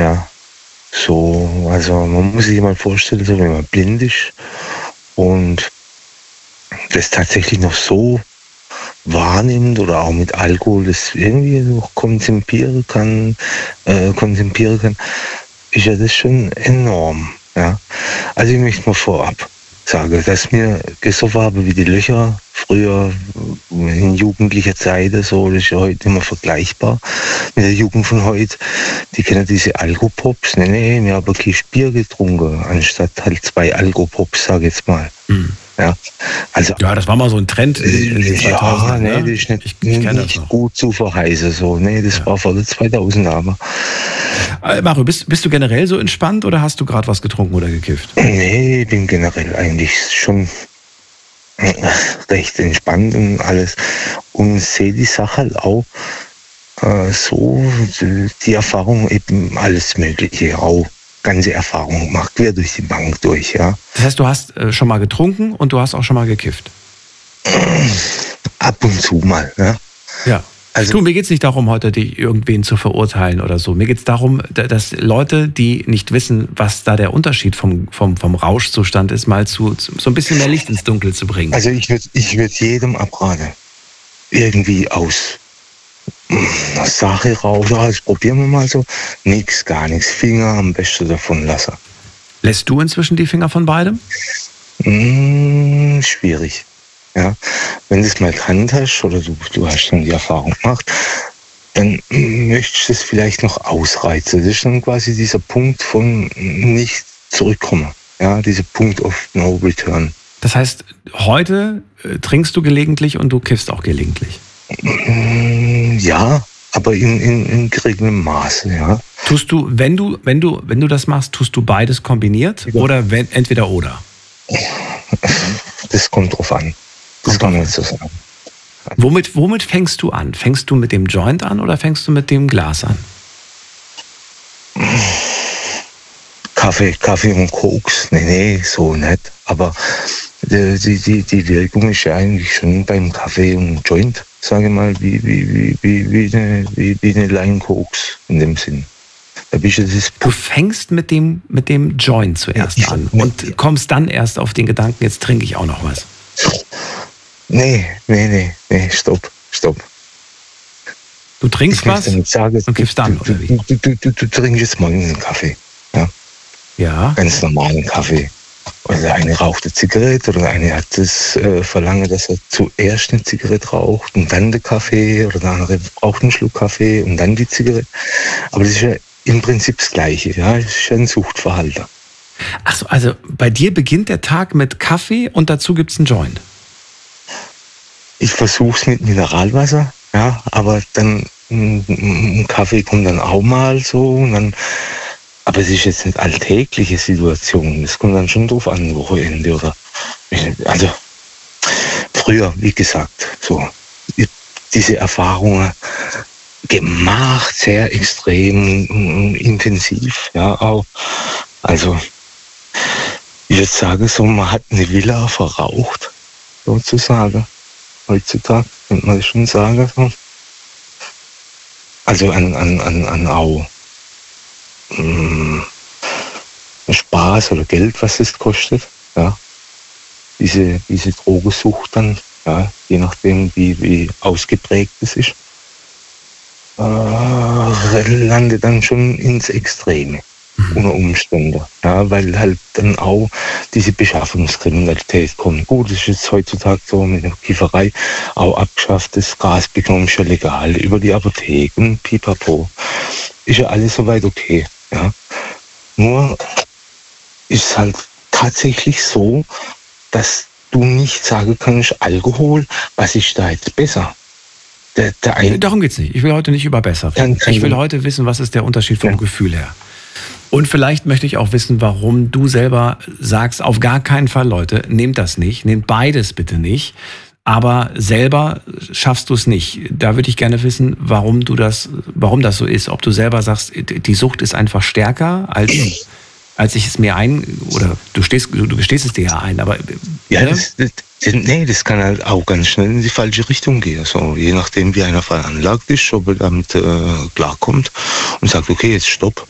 Ja, so, also man muss sich mal vorstellen, so wenn man blind ist und das tatsächlich noch so wahrnimmt oder auch mit Alkohol das irgendwie noch kontemplieren kann, ist ja das schon enorm. Ja. Also ich möchte mal vorab sagen, dass mir gesoffen habe wie die Löcher früher in jugendlicher Zeit, so, das ist ja heute immer vergleichbar mit der Jugend von heute. Die kennen diese Alkopops. Nee, wir haben ein Bier getrunken, anstatt halt 2 Alkopops, sage ich jetzt mal. Ja, also, ja, das war mal so ein Trend in den 2000ern. Ja, nee, ne? das ist nicht, ich kenn das nicht noch. gut zu verheißen. So. Nee, das war vor den 2000 aber. Mario, bist du generell so entspannt oder hast du gerade was getrunken oder gekifft? Nee, ich bin generell eigentlich schon recht entspannt und alles. Und sehe die Sache halt auch so, die Erfahrung eben alles Mögliche, auch ganze Erfahrung gemacht, quer durch die Bank durch, ja. Das heißt, du hast schon mal getrunken und du hast auch schon mal gekifft? Ab und zu mal, ja. Ja. Also, Du, mir geht es nicht darum, heute irgendwen zu verurteilen oder so. Mir geht es darum, dass Leute, die nicht wissen, was da der Unterschied vom Rauschzustand ist, mal so ein bisschen mehr Licht ins Dunkel zu bringen. Also ich würd jedem abraten, irgendwie aus Sache raus, das probieren wir mal so, gar nichts, Finger am besten davon lassen. Lässt du inzwischen die Finger von beidem? Schwierig. Ja, wenn du es mal gekannt hast oder du hast schon die Erfahrung gemacht, dann möchtest du es vielleicht noch ausreizen. Das ist dann quasi dieser Punkt von nicht zurückkommen. Ja, dieser Punkt of no return. Das heißt, heute trinkst du gelegentlich und du kiffst auch gelegentlich? Ja, aber in geregeltem Maße, ja. Tust du, wenn du das machst, tust du beides kombiniert oder entweder oder? Das kommt drauf an. Das kann man nicht so sagen. Womit fängst du an? Fängst du mit dem Joint an oder fängst du mit dem Glas an? Kaffee und Koks, nee, so nicht. Aber die Wirkung ist ja eigentlich schon beim Kaffee und Joint, sage ich mal, wie eine Line Koks in dem Sinn. Du fängst mit dem Joint zuerst an und kommst dann erst auf den Gedanken, jetzt trinke ich auch noch was. Nee, stopp. Du trinkst was und kiffst dann, oder wie? Du trinkst jetzt morgens einen Kaffee. Ja. Ganz normalen Kaffee. Oder eine raucht eine Zigarette oder eine hat das Verlangen, dass er zuerst eine Zigarette raucht und dann den Kaffee oder der andere braucht einen Schluck Kaffee und dann die Zigarette. Aber das ist ja im Prinzip das Gleiche. Ja? Das ist ja ein Suchtverhalten. Achso, also bei dir beginnt der Tag mit Kaffee und dazu gibt es einen Joint. Ich versuche es mit Mineralwasser, ja, aber dann ein Kaffee kommt dann auch mal so und dann. Aber es ist jetzt nicht alltägliche Situation. Es kommt dann schon drauf an, Wochenende oder. Also, früher, wie gesagt, so, diese Erfahrungen gemacht, sehr extrem intensiv, ja, auch. Also, ich würde sagen, so, man hat eine Villa verraucht, sozusagen. Heutzutage, könnte man das schon sagen, so. Also, an auch. Spaß oder Geld, was es kostet, ja. Diese Drogensucht dann, ja, je nachdem wie ausgeprägt es ist, landet dann schon ins Extreme unter Umständen, ja, weil halt dann auch diese Beschaffungskriminalität kommt. Gut, das ist jetzt heutzutage so mit der Kifferei auch abgeschafft, das Gras bekommt schon legal über die Apotheke und pipapo. Ist ja alles soweit okay, ja. Nur ist es halt tatsächlich so, dass du nicht sagen kannst, Alkohol, was ist da jetzt besser? Darum geht's nicht. Ich will heute nicht über besser reden. Ich will heute wissen, was ist der Unterschied vom Gefühl her. Und vielleicht möchte ich auch wissen, warum du selber sagst, auf gar keinen Fall, Leute, nehmt das nicht, nehmt beides bitte nicht. Aber selber schaffst du es nicht. Da würde ich gerne wissen, warum das so ist. Ob du selber sagst, die Sucht ist einfach stärker, als ich es mir oder du gestehst es dir ja ein, aber. Ja, das kann halt auch ganz schnell in die falsche Richtung gehen. So, je nachdem, wie einer veranlagt ist, ob er damit klarkommt und sagt, okay, jetzt stopp.